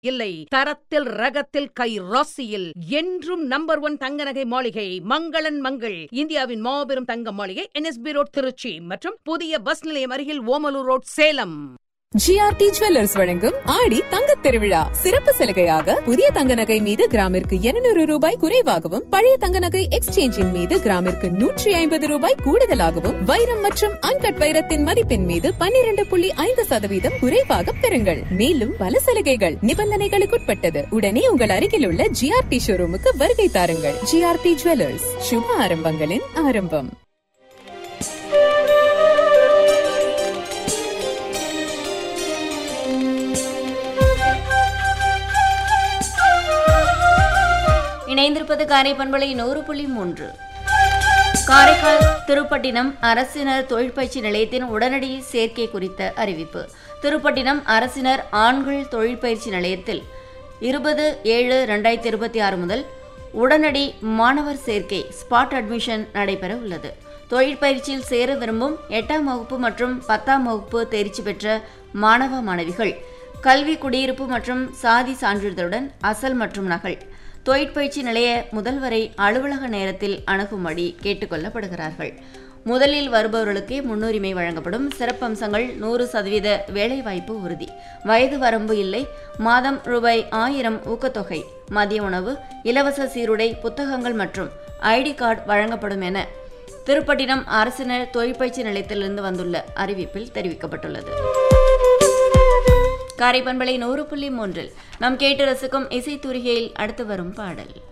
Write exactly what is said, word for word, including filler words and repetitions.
இல்லை, தரத்தில் ரகத்தில் கை ராசியில் என்றும் நம்பர் ஒன் தங்க நகை மாளிகை மங்களன் மங்கள். இந்தியாவின் மாபெரும் தங்க மாளிகை, என்எஸ்பி ரோட் திருச்சி மற்றும் புதிய பஸ் நிலையம் அருகில் Omalur road Salem. GRT jewellers வழங்கும் ஆடி தங்கத் திருவிழா சிறப்பு சலுகையாக புதிய தங்க நகை மீது கிராமிற்கு இருநூறு ரூபாய் குறைவாகவும், பழைய தங்க நகை எக்ஸ்சேஞ்சின் மீது கிராமிற்கு நூற்றி ஐம்பது ரூபாய் கூடுதலாகவும், வைரம் மற்றும் அன்கட் வைரத்தின் மதிப்பின் மீது பன்னிரண்டு புள்ளி ஐந்து சதவீதம் குறைவாக பெறுங்கள். மேலும் பல சலுகைகள் நிபந்தனைகளுக்குட்பட்டது. உடனே உங்கள் அருகில் உள்ள ஜிஆர்டி ஷோரூமுக்கு வருகை தாருங்கள். ஜிஆர்டி ஜுவல்லர்ஸ், சுப ஆரம்பங்களின் ஆரம்பம். இணைந்திருப்பது காரை பண்பலை நூறு புள்ளி மூன்று. காரைக்கால் திருப்பட்டினம் அரசினர் தொழிற்பயிற்சி நிலையத்தின் உடனடி சேர்க்கை குறித்த அறிவிப்பு. திருப்பட்டினம் அரசினர் ஆண்கள் தொழிற்பயிற்சி நிலையத்தில் இருபது ஏழு இரண்டாயிரத்தி இருபத்தி ஆறு முதல் உடனடி மாணவர் சேர்க்கை ஸ்பாட் அட்மிஷன் நடைபெற உள்ளது. தொழிற்பயிற்சியில் சேர விரும்பும் எட்டாம் வகுப்பு மற்றும் பத்தாம் வகுப்பு தேர்ச்சி பெற்ற மாணவ மாணவிகள் கல்வி குடியிருப்பு மற்றும் சாதி சான்றிதழுடன் அசல் மற்றும் நகல் தொழிற்பயிற்சி நிலைய முதல்வரை அலுவலக நேரத்தில் அணுகும்படி கேட்டுக்கொள்ளப்படுகிறார்கள். முதலில் வருபவர்களுக்கே முன்னுரிமை வழங்கப்படும். சிறப்பம்சங்கள்: நூறு சதவீத வேலைவாய்ப்பு உறுதி, வயது வரம்பு இல்லை, மாதம் ரூபாய் ஆயிரம் ஊக்கத்தொகை, மதிய உணவு, இலவச சீருடை, புத்தகங்கள் மற்றும் ஐடி கார்டு வழங்கப்படும் என திருப்பட்டினம் அரசினர் தொழிற்பயிற்சி நிலையத்திலிருந்து வந்துள்ள அறிவிப்பில் தெரிவிக்கப்பட்டுள்ளது. காரை பண்பலை நூறு புள்ளி மூன்றில் நாம் கேட்டு ரசிக்கும் இசைத்தூரிகையில் அடுத்து வரும் பாடல்.